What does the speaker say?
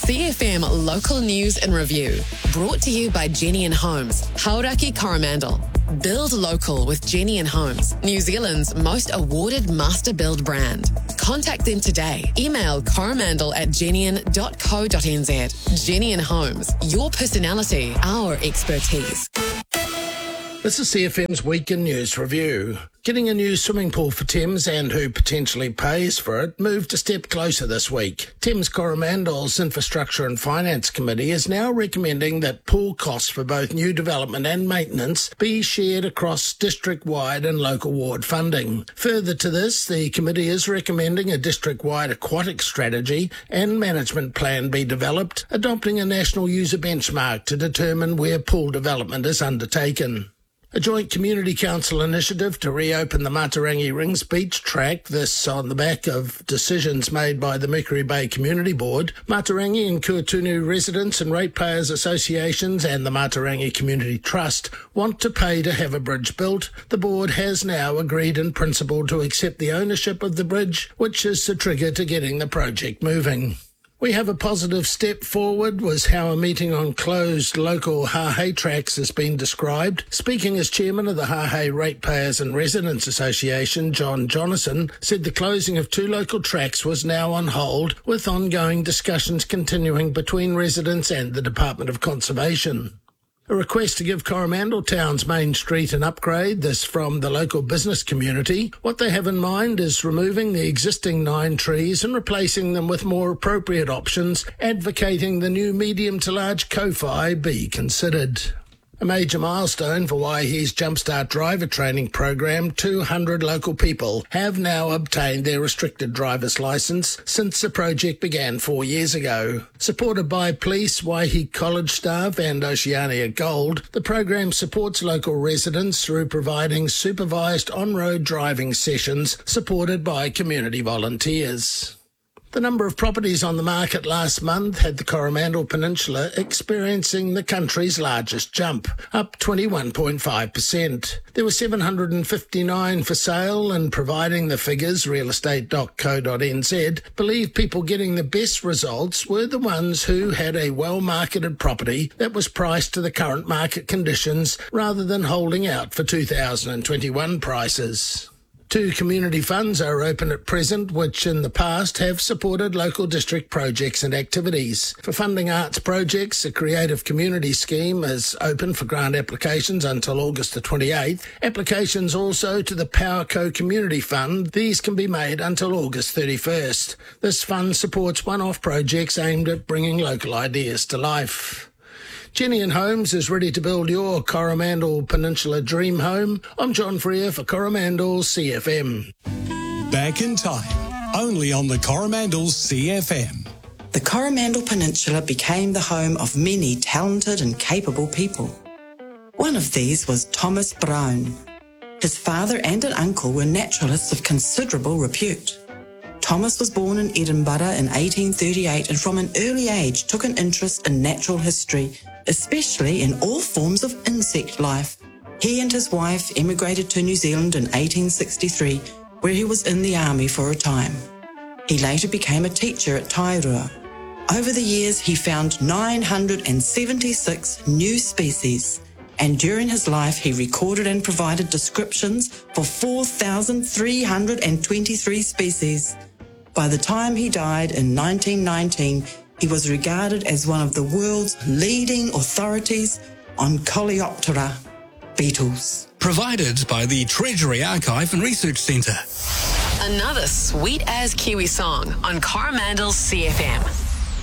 CFM Local News and Review. Brought to you by Jenny and Homes, Hauraki Coromandel. Build local with Jenny and Homes, New Zealand's most awarded master build brand. Contact them today. Email coromandel@jennian.co.nz. Jenny and Homes, your personality, our expertise. This is CFM's Weekend News Review. Getting a new swimming pool for Thames and who potentially pays for it moved a step closer this week. Thames Coromandel's Infrastructure and Finance Committee is now recommending that pool costs for both new development and maintenance be shared across district-wide and local ward funding. Further to this, the committee is recommending a district-wide aquatic strategy and management plan be developed, adopting a national user benchmark to determine where pool development is undertaken. A joint community council initiative to reopen the Matarangi Rings Beach track, this on the back of decisions made by the Mercury Bay Community Board. Matarangi and Kuatunu residents and ratepayers associations and the Matarangi Community Trust want to pay to have a bridge built. The board has now agreed in principle to accept the ownership of the bridge, which is the trigger to getting the project moving. We have a positive step forward, was how a meeting on closed local Hahei tracks has been described. Speaking as chairman of the Hahei Ratepayers and Residents Association, John Jonathan said the closing of 2 local tracks was now on hold, with ongoing discussions continuing between residents and the Department of Conservation. A request to give Coromandel Town's main street an upgrade, this from the local business community. What they have in mind is removing the existing 9 trees and replacing them with more appropriate options, advocating the new medium to large Ko-Fi be considered. A major milestone for Waihi's Jumpstart driver training program, 200 local people have now obtained their restricted driver's licence since the project began 4 years ago. Supported by police, Waihi College staff and Oceania Gold, the program supports local residents through providing supervised on-road driving sessions supported by community volunteers. The number of properties on the market last month had the Coromandel Peninsula experiencing the country's largest jump, up 21.5%. There were 759 for sale, and providing the figures, realestate.co.nz believe people getting the best results were the ones who had a well-marketed property that was priced to the current market conditions rather than holding out for 2021 prices. 2 community funds are open at present, which in the past have supported local district projects and activities. For funding arts projects, a creative community scheme is open for grant applications until August the 28th. Applications also to the PowerCo Community Fund. These can be made until August 31st. This fund supports one-off projects aimed at bringing local ideas to life. Jenny and Homes is ready to build your Coromandel Peninsula dream home. I'm John Freer for Coromandel CFM. Back in time, only on the Coromandel CFM. The Coromandel Peninsula became the home of many talented and capable people. One of these was Thomas Brown. His father and an uncle were naturalists of considerable repute. Thomas was born in Edinburgh in 1838 and from an early age took an interest in natural history, especially in all forms of insect life. He and his wife emigrated to New Zealand in 1863, where he was in the army for a time. He later became a teacher at Tairua. Over the years, he found 976 new species, and during his life, he recorded and provided descriptions for 4,323 species. By the time he died in 1919, he was regarded as one of the world's leading authorities on Coleoptera beetles. Provided by the Treasury Archive and Research Centre. Another sweet as Kiwi song on Coromandel's CFM.